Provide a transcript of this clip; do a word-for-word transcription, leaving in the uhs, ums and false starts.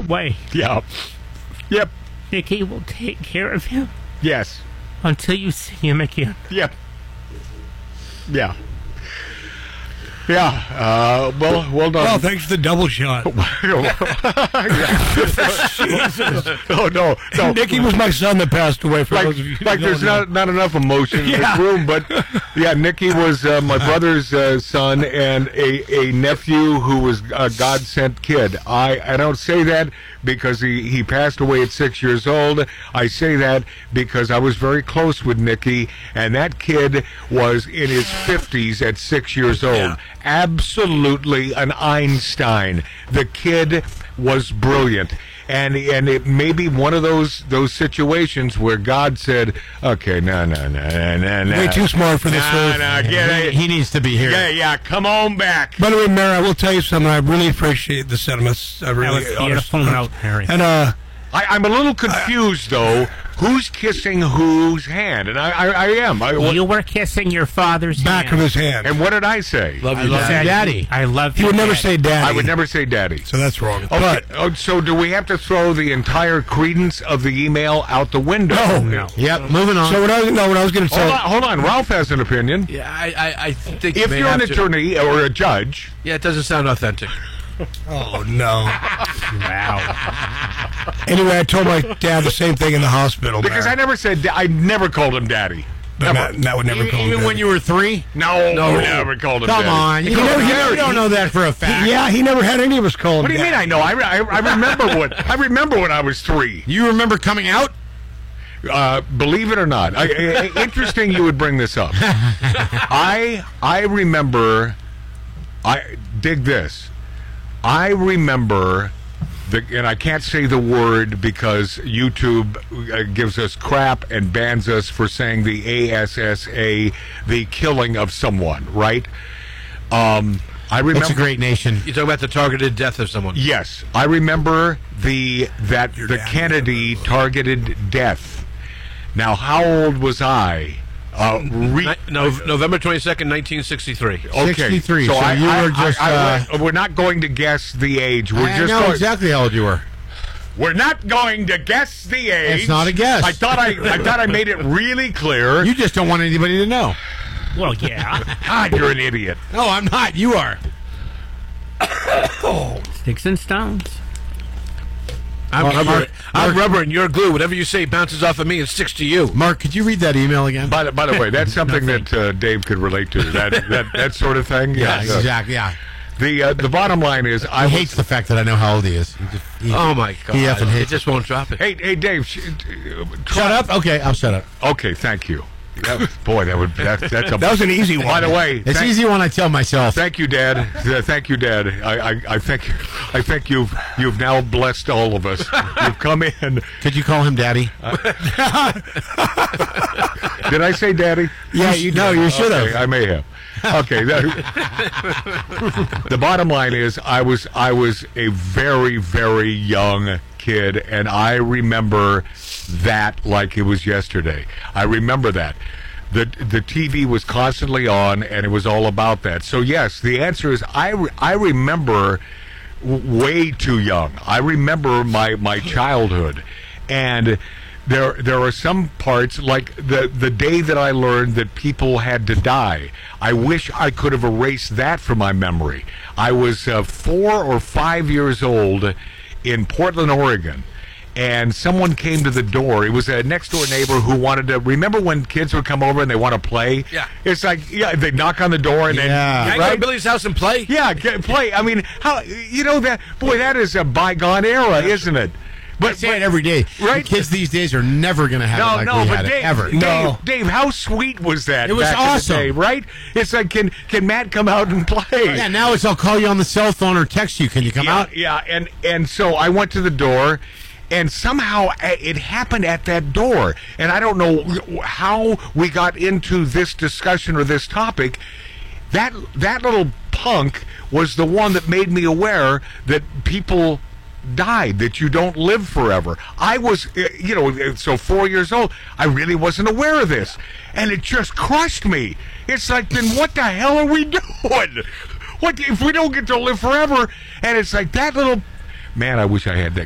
way. Yeah. Yep. Nicky will take care of him Yes. until you see him again. Yep. Yeah. Yeah. Uh, well, well done. Well, thanks for the double shot. Oh, no. no. Nicky was my son that passed away. For Like, those of you who like don't there's know. not not enough emotion in Yeah. this room, but yeah, Nicky was uh, my brother's uh, son and a, a nephew who was a God-sent kid. I, I don't say that because he, he passed away at six years old. I say that because I was very close with Nicky, and that kid was in his fifties at six years old. Yeah. Absolutely an Einstein. The kid was brilliant. And and it may be one of those those situations where God said, "Okay, no, no, no, no, no, no. Way too smart for this No, earth. no, get it. He needs to be here. Yeah, yeah, come on back." By the way, Mary, I will tell you something. I really appreciate the sentiments. I That really, was beautiful note, Harry. And uh, I, I'm a little confused though. Who's kissing whose hand? And I, I, I am. I, what, You were kissing your father's back hand. of his hand. and what did I say? Love I you, love Daddy. Daddy. I love He you, would never Daddy. say daddy. I would never say daddy. So that's wrong. Okay. But Oh, so do we have to throw the entire credence of the email out the window? No. No. Yep, moving on. so what I was no, what I was going to Hold say. on, hold on. Ralph has an opinion. yeah, I, I, I think you If may you're an have to- attorney or a judge, Yeah, it doesn't sound authentic. Oh no. Wow. Anyway, I told my dad the same thing in the hospital. because I Mary. never said da- I never called him daddy. But Never. Matt, Matt would never Even, call him even when daddy. you were three? No, No. never called him Come daddy. on. You, He don't, never- he you never- don't know that for a fact. Yeah, he never had any of us call him. What do you daddy. mean? I know. I, I, I remember what I remember when I was three. You remember coming out? Uh, believe it or not, I, I, interesting you would bring this up. I I remember. I dig this. I remember. The, and I can't say the word because YouTube uh, gives us crap and bans us for saying the A S S A, the killing of someone, right? Um, I remember. It's a great nation. You talk about the targeted death of someone. Yes, I remember the that Your the dad Kennedy targeted death. Now, how old was I? Uh, re- Ni- no, November twenty-second, nineteen sixty-three. okay, sixty-three, So, so I, you I- were just, I- I- uh, we're not going to guess the age. We're I just know going, exactly how old you were. We're not going to guess the age. It's not a guess. I thought I I thought I made it really clear. You just don't want anybody to know. Well, yeah. God, you're an idiot. No, I'm not. You are. Sticks and stones. I'm, Mark, rubber, Mark, I'm rubber and you're glue. Whatever you say bounces off of me and sticks to you. Mark, could you read that email again? By the, by the way, that's something that uh, Dave could relate to. That that that sort of thing. yeah, Yeah. exactly. Yeah. The uh, the bottom line is, I He was- hates the fact that I know how old he is. He just, he, Oh, my God. He effing It hates. just won't drop it. Hey, hey, Dave. sh- uh, try- Shut up. Okay, I'll shut up. Okay, thank you. That was- boy, that would that, that's a That was an easy one. By the way, It's thank, easy when I tell myself. Thank you, Dad. Uh, thank you, Dad. I, I, I think I think you've you've now blessed all of us. You've come in. Could you call him Daddy? Did I say Daddy? Yeah, you no, you should have. Okay, I may have. Okay. That, the bottom line is, I was I was a very very young kid, and I remember that like it was yesterday. I remember that. The the T V was constantly on, and it was all about that. So yes, the answer is I re- I remember w- way too young. I remember my my childhood, and. There, there are some parts, like the, the day that I learned that people had to die. I wish I could have erased that from my memory. I was uh, four or five years old in Portland, Oregon, and someone came to the door. It was a next-door neighbor who wanted to... Remember when kids would come over and they want to play? Yeah. It's like, yeah, they knock on the door and Yeah. then... Can I go to Billy's house and play? Yeah, get- play. I mean, how you know that... Boy, that is a bygone era, isn't it? I say it every day. Right? The kids these days are never going to have No, it like no, we but had Dave, it, ever. Dave, No. Dave, how sweet was that? It was back in the awesome. day, right? It's like, can can Matt come out and play? Yeah, now it's I'll call you on the cell phone or text you. Can you come yeah, out? yeah, and and so I went to the door, and somehow uh, it happened at that door, and I don't know how we got into this discussion or this topic. That that little punk was the one that made me aware that people died, that you don't live forever. I was, uh, you know, so four years old, I really wasn't aware of this, and it just crushed me. It's like, then what the hell are we doing? What if we don't get to live forever? And it's like that little man. I wish I had that